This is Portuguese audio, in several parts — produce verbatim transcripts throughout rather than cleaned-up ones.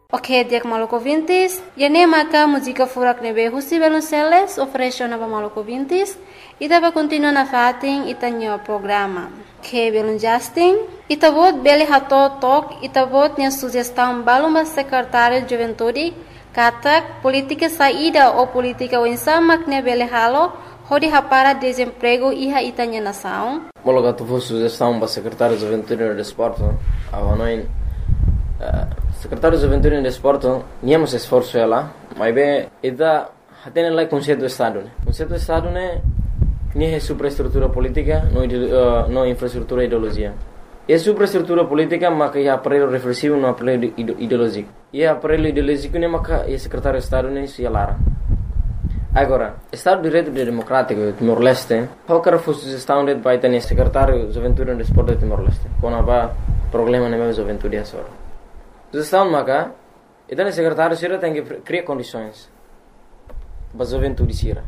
Ok, dia Maluco Vintis. E nem maka música furak nebe husi Belunceles oferece na Maluco Vintis. E dava continua na fatin itanyo programa. Que Belun Justin. Itavot bele hato tok itavot nia sugestão baluma secretário de Juventude katak política saída ou política wensamak ne bele halo hodi hapara desemprego iha itanya nação. Mologa tu for sugestão para secretário de Juventude e Desporto. Avanoin secretário de Juventude e Desporto niamos esforço ela, mas bem ida hatene lá conceito do Estado, né? Conceito do Estado né nem é superestrutura política, não uh, não infraestrutura ideologia. É superestrutura política, mas é aparelho reflexivo, não aparelho ideológico. E aparelho ideológico nem maka é secretário de Estado nem se alara. Agora, Estado de Direito Democrático de Timor-Leste, qualquer sugestão de vai ter secretário de Juventude e Desporto de Timor-Leste. Quando há problema na minha juventude é só. Sugestão maka, então o secretário sira tem que criar condições para a juventude sira.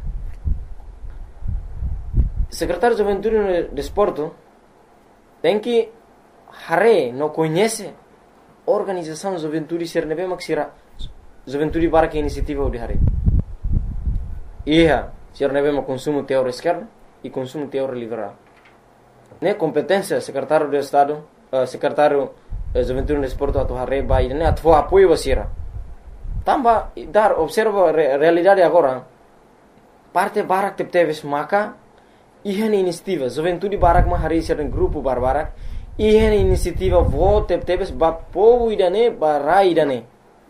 Secretário de Juventude e Desporto tem que hare não conhece organização de juventude ser nebe maksira juventude para que iniciativa de hare. Ia ser nebe mak consumo teor esquerda e consumo teor liberal. Ne competência secretário de Estado, uh, secretário de Juventude e Desporto atu hare vai ne atu apoio basira. Tamba dar observa re, realidade agora. Parte barak tep teves maka ihan inisiativa juventude barak ma hari ser grupo barbarak ihan inisiativa vote tep tebes ba povo idane barai idane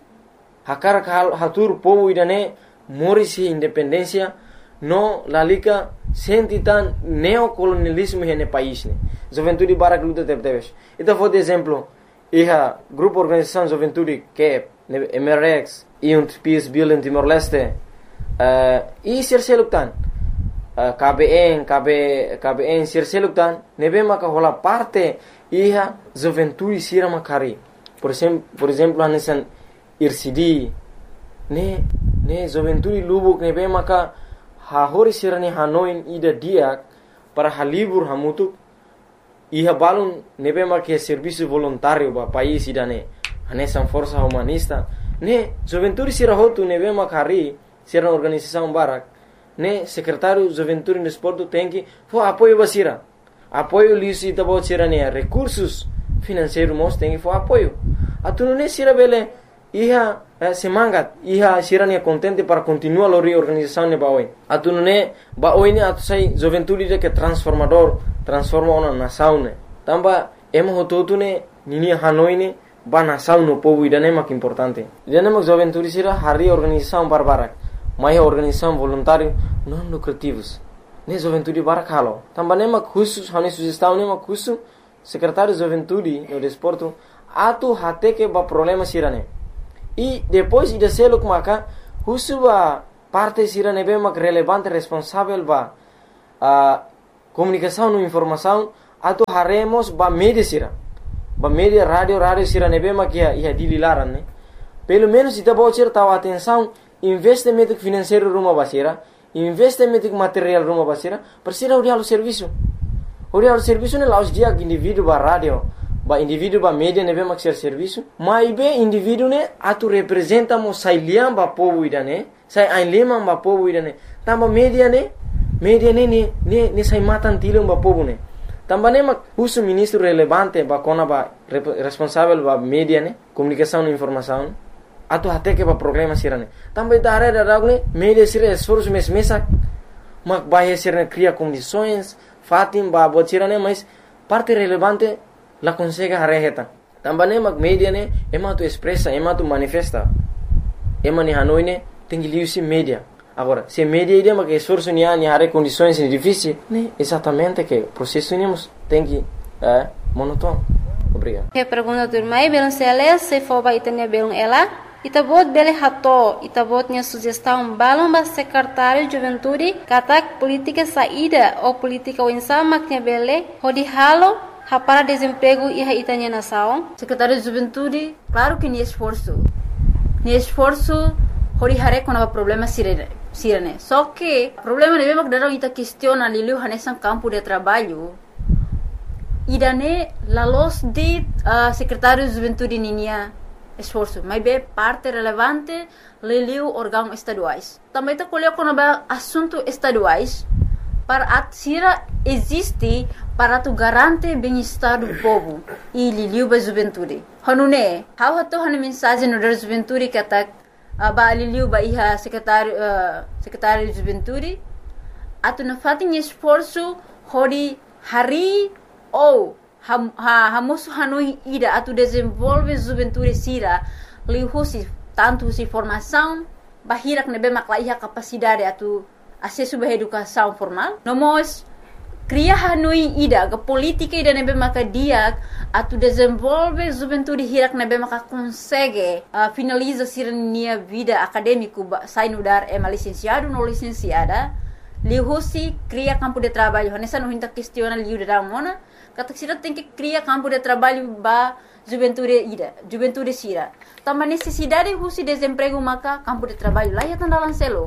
hakar kal hatur povo idane morisi independência no lalika sentitan neocolonialismo hene país ne juventude barak luta tep tebes ita for de exemplo iha grupo organização juventude que M R X e um Peace Building Timor-Leste uh, e ser selutan Uh, K B N, K B, K B N, Sir Seluktan, nebe maka hola parte iha juventude sira makari. Por exemplo, por exemplo, anesan I R C D, ne, ne juventude lubuk nebe maka hahori sira ne hanoin ida diak para halibur hamutuk iha balun nebe maka serviço voluntário ba país ida ne, anesan força humanista, ne juventude sira hotu nebe makari sira organização barak. Ne secretário de Juventude e Desporto tem que for apoio basira apoio liso e tabo sira ne recursos financeiros mos tem que for apoio atu ne sira bele iha eh, semangat iha sira ne contente para continuar a reorganização ne baoi atu ne baoi ne atu sai Juventude de que transformador transforma uma nação ne tamba emo hototu ne nini hanoi ne ba nação no povo ida ne mak importante ida ne mak Juventude sira hari organização barbarak mais organização voluntário não lucrativos ne juventude barakalo também mak khusus hane sugestão ne mak khusus secretário de juventude no desporto atu hate que ba problema sirane e depois ida seluk maka khusus ba parte sirane be mak relevante responsável ba a comunicação no informação atu haremos ba media sira ba media radio radio sirane be mak ia ia dililaran ne pelo menos ita bocer tahu atenção investimento financeiro rumah basira, investimento material rumah basira, persira urial o serviço. Urial o serviço ne laus dia indivíduo ba radio, ba indivíduo ba media ne be maxer serviço, mas be indivíduo ne atu representa mo sai liam ba povo idane, sai ein lema ba povo idane. Tamba media ne, media ne ne ne, ne sai matan tilum ba povo ne. Tamba ne mak uso ministro relevante ba kona ba responsável ba media ne, comunicação e informação. Atu hate que ba problema sirane também da área da água media sira esforço mes mesa mak bahia sirane cria condições fatim ba bot sirane mas parte relevante la consegue hareheta também mak media ne ema tu expressa ema tu manifesta ema ni hanoi ne tem que liusi media agora se media ide mak esforço ni ani hare condições difíceis ne exatamente que processo nemos tem que é monótono. Obrigado. Que pergunta do irmão Belunceles se for ba itanya belung ela Itabot bele hato, itabotnya sugestão balamba secretário de juventude, katak política saída ou política winsama que bele, hodi halo, para desemprego e itanya nação. Secretário de juventude, claro que nem esforço. Nem esforço, hodi hare com o problema sirene. Sirene. Só que, problema de mesmo que daram ita questiona liliu hanesan campo de trabalho. Idane, la los de uh, secretário de juventude ninia. esforço, mas é parte relevante liliu órgãos estaduais. Também está colhendo quando é assunto estaduais para a tira existe para tu garante bem-estar do povo e liliu ba juventude. Hanune, how hato hana mensagem no da juventude que tá ba liliu ba iha secretário uh, secretário de juventude atu na fatin esforço hori hari ou ham ha hamosu hanui ida atu desenvolve juventude sira lihusi tanto si formação bahirak nebe maklaiha capacidade atu acesso à educação formal nomos cria hanui ida ga política ida nebe maka dia atu desenvolve juventude hirak nebe maka consegue uh, finaliza sirnia vida acadêmico sai no dar é licenciado no licenciada lihusi cria campo de trabalho nessa não hinta questiona liu da mona kata sira tem que criar campo de trabalho ba juventude ida juventude sira também necessidade husi desemprego maka campo de trabalho lá ya tandalan selo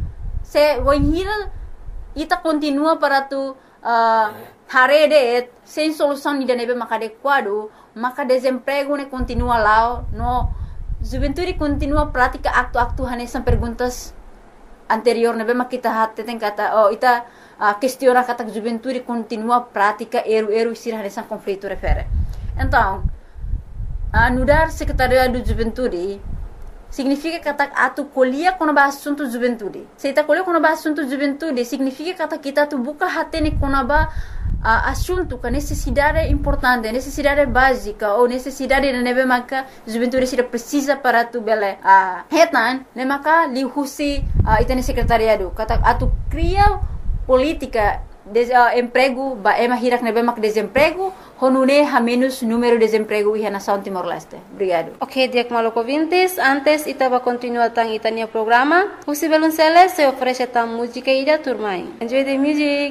se voinhira ita continua para tu uh, harede sem solução ida nebe maka adequado maka desemprego ne continua lá no juventude continua prática acto-acto hanesan perguntas anterior nebe maka kita hatte tem kata oh ita a questiona kata juventude continua prática eru-eru sira hanesan conflito refere então a nudar secretaria do juventude significa kata atu colhia quando ba assunto juventude se ita colhia quando ba assunto juventude significa kata kita tu buka hatene quando ba uh, assunto que necessidade importante necessidade básica ou necessidade de nebe maka juventude sira precisa para tu bele a uh, hetan ne maka lihusi uh, ita secretariado kata atu cria política de uh, emprego ba ema hirak nebe mak desemprego honune ha menos número de desemprego e nação Timor-Leste. Obrigado. Ok, Diak Maloko Vintes, antes itaba continua tang itania programa. Husi Belunceles se oferece tam música ida turmai. Enjoy the music.